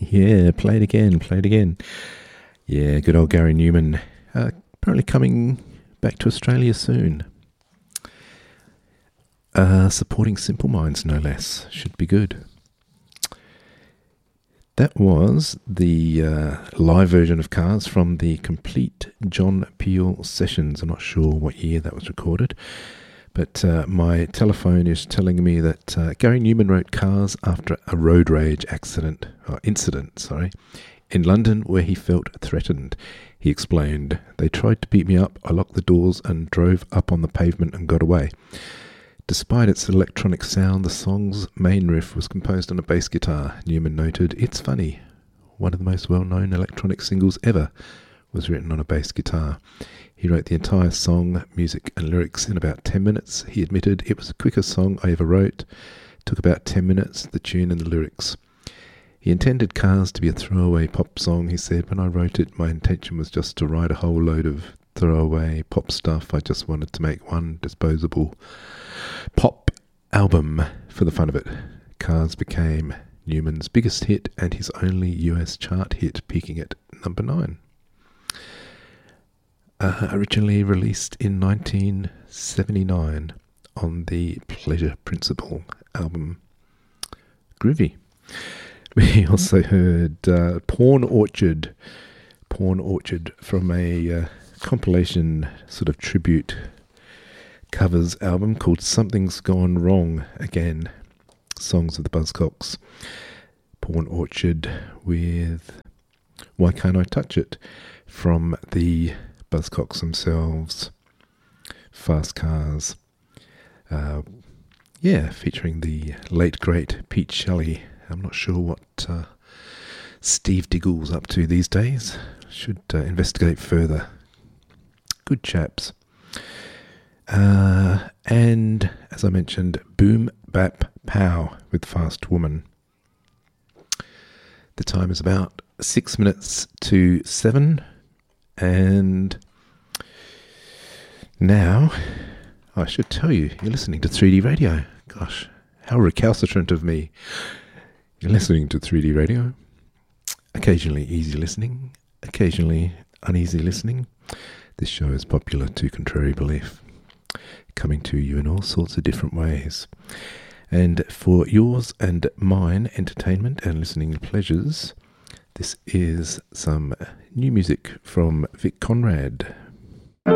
Yeah, play it again. Yeah, good old Gary Numan. Apparently coming back to Australia soon. Supporting Simple Minds, no less. Should be good. That was the live version of Cars from the complete John Peel sessions. I'm not sure what year that was recorded, but my telephone is telling me that Gary Numan wrote Cars after a road rage incident, in London where he felt threatened. He explained, "They tried to beat me up, I locked the doors and drove up on the pavement and got away." Despite its electronic sound, the song's main riff was composed on a bass guitar. Numan noted, "It's funny. One of the most well-known electronic singles ever was written on a bass guitar." He wrote the entire song, music and lyrics in about 10 minutes. He admitted, "It was the quickest song I ever wrote. It took about 10 minutes, the tune and the lyrics." He intended Cars to be a throwaway pop song. He said, "When I wrote it, my intention was just to write a whole load of throwaway pop stuff. I just wanted to make one disposable pop album for the fun of it." Cars became Numan's biggest hit and his only US chart hit, peaking at number 9. Originally released in 1979 on the Pleasure Principle album. Groovy. We also heard Porn Orchard from a compilation sort of tribute covers album called Something's Gone Wrong Again, Songs of the Buzzcocks. Porn Orchard with Why Can't I Touch It from the Buzzcocks themselves. Fast Cars. Featuring the late great Pete Shelley. I'm not sure what Steve Diggle's up to these days. Should investigate further. Good chaps. And as I mentioned, Boom Bap Pow with Fast Woman. The time is about 6 minutes to 7, and now I should tell you, you're listening to 3D Radio. Gosh, how recalcitrant of me. You're listening to 3D Radio. Occasionally easy listening, occasionally uneasy listening. This show is popular to contrary belief, coming to you in all sorts of different ways. And for yours and mine entertainment and listening pleasures, this is some new music from Vic Conrad